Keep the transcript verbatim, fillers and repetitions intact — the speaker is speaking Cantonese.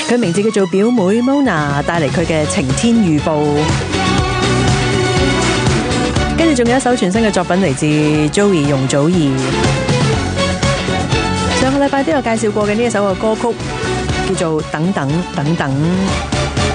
佢名字叫做表妹 Mona， 帶嚟佢嘅晴天預報。跟住仲有一首全新嘅作品嚟自 Joey 容祖兒。上個禮拜都有介紹過嘅呢一首嘅歌曲，叫做等等等等。